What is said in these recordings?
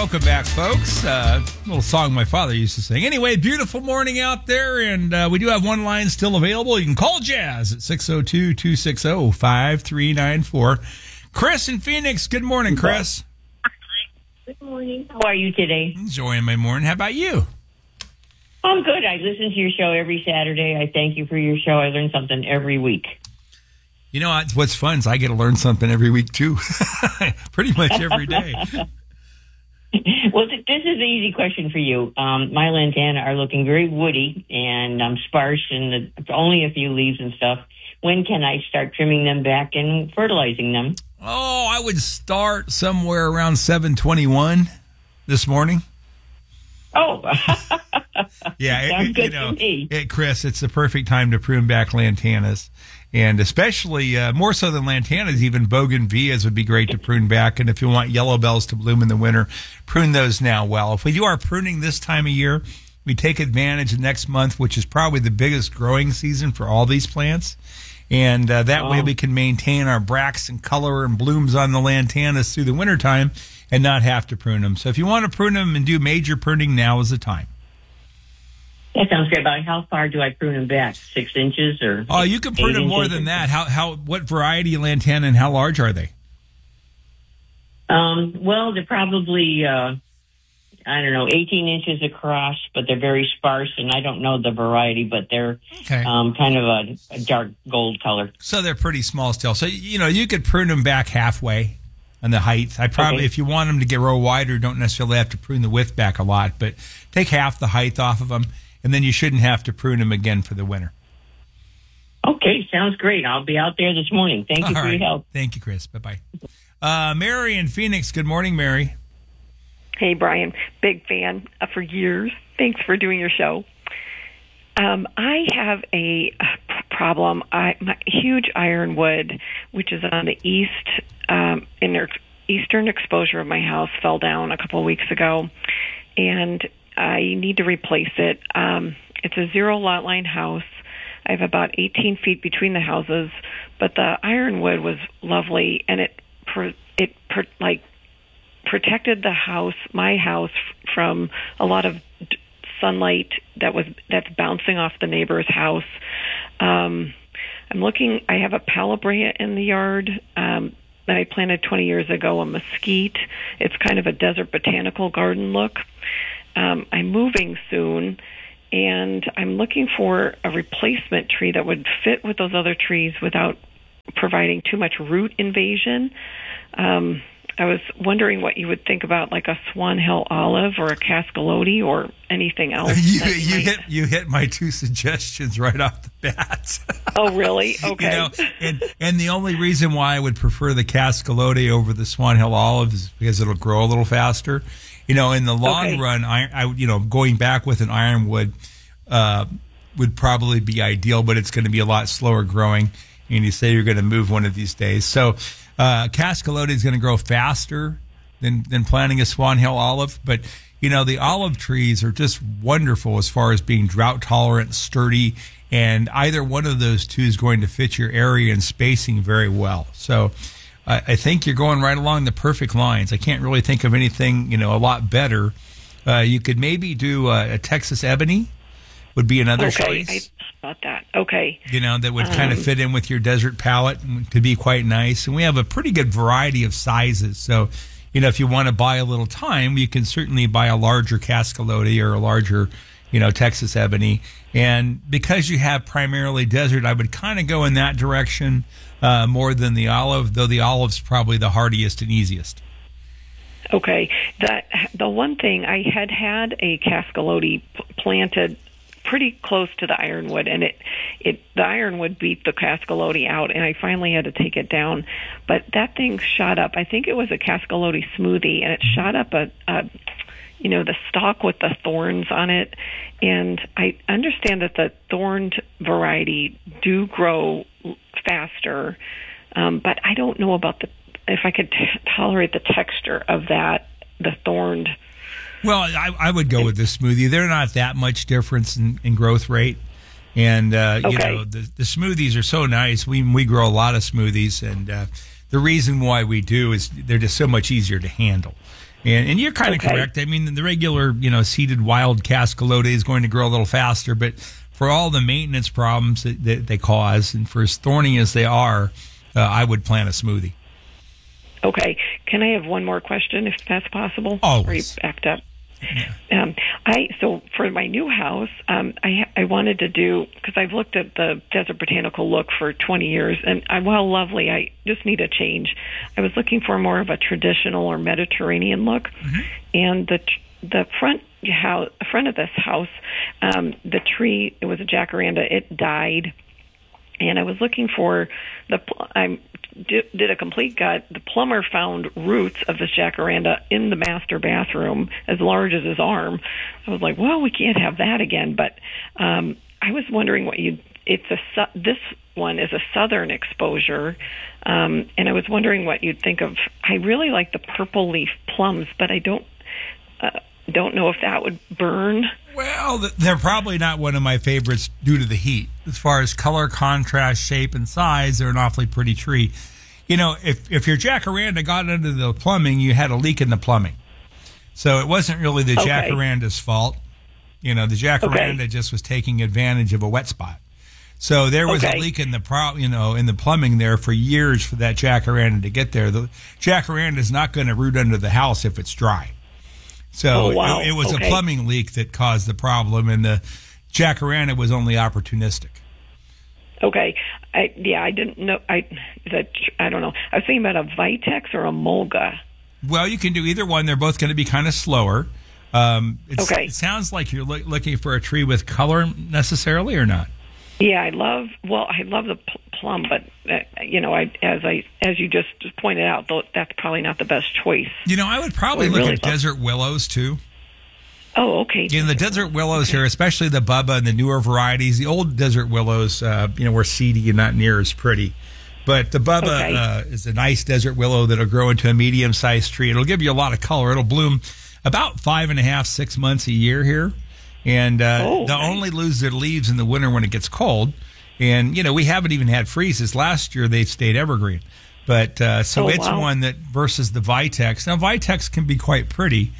welcome back, folks. Little song my father used to sing. Anyway, beautiful morning out there, and we do have one line still available. You can call Jazz at 602-260-5394. Chris in Phoenix. Good morning, Chris. Good morning. How are you today? Enjoying my morning. How about you? I'm good. I listen to your show every Saturday. I thank you for your show. I learn something every week. You know, what's fun is I get to learn something every week, too. Pretty much every day. Well, this is an easy question for you. My lantana are looking very woody and sparse and only a few leaves and stuff. When can I start trimming them back and fertilizing them? Oh, I would start somewhere around 7:21 this morning. Oh, yeah, sounds good to me. Chris, it's the perfect time to prune back lantanas. And especially, more so than lantanas, even bougainvilleas would be great to prune back. And if you want yellow bells to bloom in the winter, prune those now well. If we do our pruning this time of year, we take advantage of next month, which is probably the biggest growing season for all these plants. And that way we can maintain our bracts and color and blooms on the lantanas through the wintertime and not have to prune them. So if you want to prune them and do major pruning, now is the time. That sounds great. About how far do I prune them back? 6 inches or? Oh, you can prune them more than that. What variety of lantana and how large are they? Well, they're probably 18 inches across, but they're very sparse, and I don't know the variety, but they're kind of a dark gold color. So they're pretty small still. So you could prune them back halfway on the height. If you want them to grow wider, don't necessarily have to prune the width back a lot, but take half the height off of them. And then you shouldn't have to prune them again for the winter. Okay, sounds great. I'll be out there this morning. Thank you for your help. Thank you, Chris. Bye-bye. Mary in Phoenix. Good morning, Mary. Hey, Brian. Big fan for years. Thanks for doing your show. I have a problem. My huge ironwood, which is on the east, in the eastern exposure of my house, fell down a couple of weeks ago. And I need to replace it. It's a 0 lot line house. I have about 18 feet between the houses, but the ironwood was lovely, and it protected the house, my house, from a lot of sunlight that's bouncing off the neighbor's house. I'm looking. I have a palabrea in the yard that I planted 20 years ago. A mesquite. It's kind of a desert botanical garden look. I'm moving soon, and I'm looking for a replacement tree that would fit with those other trees without providing too much root invasion. I was wondering what you would think about, like a Swan Hill olive or a cascalody or anything else. You hit my 2 suggestions right off the bat. Oh, really? Okay. And the only reason why I would prefer the cascalody over the Swan Hill olive is because it'll grow a little faster. In the long run, going back with an ironwood would probably be ideal, but it's going to be a lot slower growing. And you say you're going to move one of these days. So cascalody is going to grow faster than planting a Swan Hill olive. But, the olive trees are just wonderful as far as being drought tolerant, sturdy, and either one of those two is going to fit your area and spacing very well. So I think you're going right along the perfect lines. I can't really think of anything, a lot better. You could maybe do a Texas ebony would be another choice. I thought that. Okay. That would kind of fit in with your desert palette and could be quite nice. And we have a pretty good variety of sizes. So, if you want to buy a little time, you can certainly buy a larger cascalody or a larger, Texas ebony. And because you have primarily desert, I would kind of go in that direction more than the olive, though the olive's probably the hardiest and easiest. Okay. The one thing, I had a cascalody planted pretty close to the ironwood, and the ironwood beat the cascalody out, and I finally had to take it down. But that thing shot up. I think it was a cascalody smoothie, and it shot up the stalk with the thorns on it. And I understand that the thorned variety do grow faster, but I don't know about if I could tolerate the texture of the thorned. Well, I would go with the smoothie. They're not that much difference in growth rate. And, the smoothies are so nice. We grow a lot of smoothies, and the reason why we do is they're just so much easier to handle. And you're kind of correct. I mean, the regular, seeded wild Cascalote is going to grow a little faster, but for all the maintenance problems that they cause, and for as thorny as they are, I would plant a smoothie. Okay. Can I have one more question, if that's possible? Always. Are you backed up? Yeah. So for my new house, I wanted to do, because I've looked at the Desert Botanical look for 20 years, and while lovely, I just need a change. I was looking for more of a traditional or Mediterranean look, and the front of this house, the tree, it was a jacaranda, it died. And I was looking for I did a complete gut. The plumber found roots of this jacaranda in the master bathroom as large as his arm. I was like, well, we can't have that again. But I was wondering this one is a southern exposure. And I was wondering what you'd think of. I really like the purple leaf plums, but I don't know if that would burn. Well, they're probably not one of my favorites due to the heat. As far as color, contrast, shape, and size, they're an awfully pretty tree. If your jacaranda got into the plumbing, you had a leak in the plumbing. So it wasn't really the jacaranda's fault. The jacaranda just was taking advantage of a wet spot. So there was a leak in the plumbing there for years for that jacaranda to get there. The jacaranda is not going to root under the house if it's dry. So it was a plumbing leak that caused the problem, and the jacaranda was only opportunistic. Okay. I didn't know. I don't know. I was thinking about a Vitex or a Mulga. Well, you can do either one. They're both going to be kind of slower. It sounds like you're looking for a tree with color necessarily, or not? Yeah, I love the plum, but as you just pointed out, that's probably not the best choice. I would probably look at desert willows too. Oh, okay. The desert willows here, especially the Bubba and the newer varieties. The old desert willows, were seedy and not near as pretty. But the Bubba is a nice desert willow that'll grow into a medium-sized tree. It'll give you a lot of color. It'll bloom about 5.5, 6 months a year here. And they'll only lose their leaves in the winter when it gets cold. And, we haven't even had freezes. Last year, they stayed evergreen. But it's one that versus the Vitex. Now, Vitex can be quite pretty.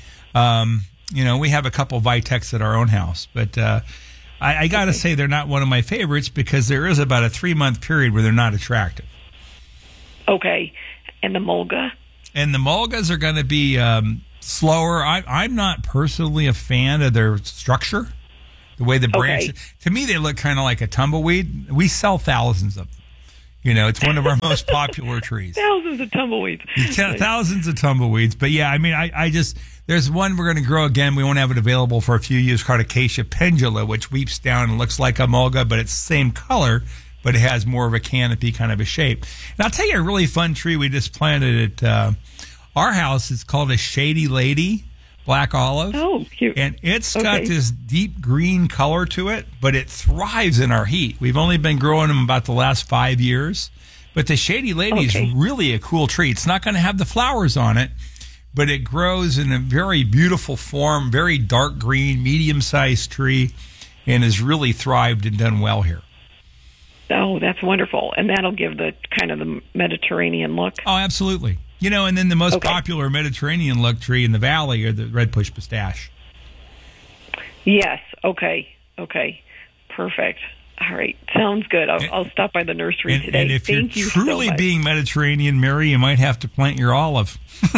We have a couple of Vitex at our own house. But I got to say they're not one of my favorites because there is about a 3-month period where they're not attractive. Okay. And the Mulga? And the Mulgas are going to be slower. I'm not personally a fan of their structure, the way the branch. To me, they look kind of like a tumbleweed. We sell thousands of them. It's one of our most popular trees. Thousands of tumbleweeds. Thousands of tumbleweeds. But yeah, I mean, I just there's one we're going to grow again. We won't have it available for a few years called Acacia pendula, which weeps down and looks like a mulga, but it's the same color, but it has more of a canopy kind of a shape. And I'll tell you a really fun tree we just planted at our house. It's called a Shady Lady Black Olive. Oh, cute. And it's got this deep green color to it, but it thrives in our heat. We've only been growing them about the last 5 years. But the Shady Lady is really a cool tree. It's not going to have the flowers on it, but it grows in a very beautiful form, very dark green, medium-sized tree, and has really thrived and done well here. Oh, that's wonderful. And that'll give the kind of the Mediterranean look. Oh, absolutely. And then the most popular Mediterranean look tree in the valley are the red push pistache. Yes. Okay. Perfect. All right. Sounds good. I'll stop by the nursery today. And if Thank you're you truly so much. being Mediterranean, Mary, you might have to plant your olive.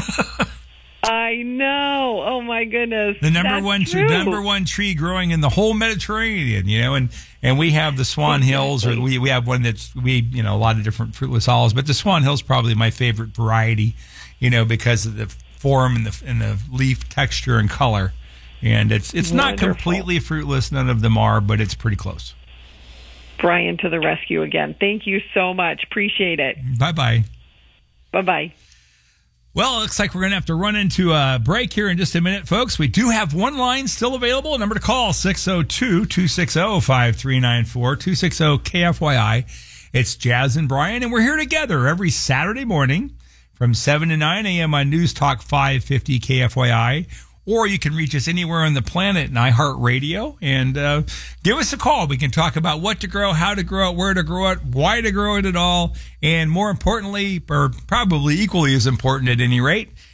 I know. Oh my goodness. The number one tree growing in the whole Mediterranean, and we have the Swan Hills, or we have one that's a lot of different fruitless olives, but the Swan Hills probably my favorite variety, because of the form and the leaf texture and color. And it's not completely fruitless, none of them are, but it's pretty close. Brian to the rescue again. Thank you so much. Appreciate it. Bye-bye. Bye-bye. Well, it looks like we're going to have to run into a break here in just a minute, folks. We do have one line still available. A number to call, 602-260-5394, 260-KFYI. It's Jazz and Brian, and we're here together every Saturday morning from 7 to 9 a.m. on News Talk 550 KFYI. Or you can reach us anywhere on the planet in iHeartRadio and give us a call. We can talk about what to grow, how to grow it, where to grow it, why to grow it at all, and more importantly, or probably equally as important at any rate,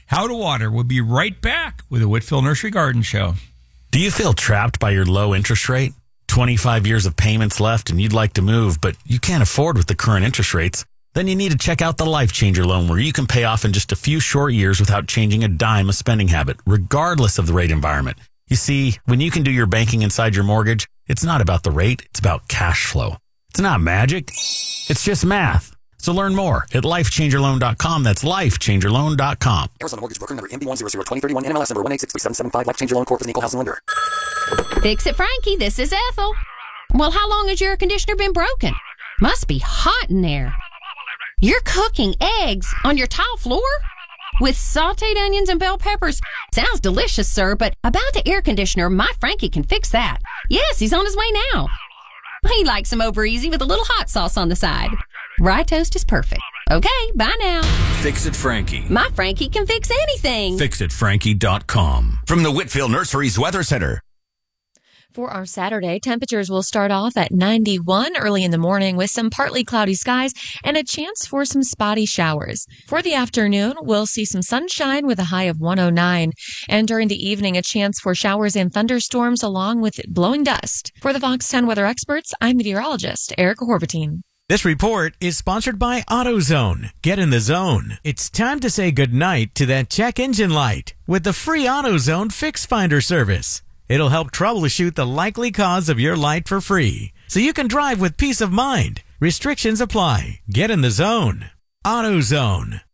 How to Water. We'll be right back with the Whitfield Nursery Garden Show. Do you feel trapped by your low interest rate? 25 years of payments left and you'd like to move, but you can't afford with the current interest rates? Then you need to check out the Life Changer loan, where you can pay off in just a few short years without changing a dime of spending habit, regardless of the rate environment. You see, when you can do your banking inside your mortgage, it's not about the rate, it's about cash flow. It's not magic, it's just math. So learn more at lifechangerloan.com. That's lifechangerloan.com. Arizona Mortgage Broker number MB1002031, NMLS number 1863775. Life Changer Loan Corp is an equal housing lender. Fix It Frankie, this is Ethel. Well, how long has your air conditioner been broken? Must be hot in there. You're cooking eggs on your tile floor? With sauteed onions and bell peppers. Sounds delicious, sir, but about the air conditioner, my Frankie can fix that. Yes, he's on his way now. He likes them over easy with a little hot sauce on the side. Rye toast is perfect. Okay, bye now. Fix It Frankie. My Frankie can fix anything. FixItFrankie.com. From the Whitfield Nurseries Weather Center. For our Saturday, temperatures will start off at 91 early in the morning with some partly cloudy skies and a chance for some spotty showers. For the afternoon, we'll see some sunshine with a high of 109. And during the evening, a chance for showers and thunderstorms along with blowing dust. For the Fox 10 weather experts, I'm meteorologist Erica Horvatine. This report is sponsored by AutoZone. Get in the zone. It's time to say goodnight to that check engine light with the free AutoZone Fix Finder service. It'll help troubleshoot the likely cause of your light for free, so you can drive with peace of mind. Restrictions apply. Get in the zone. AutoZone.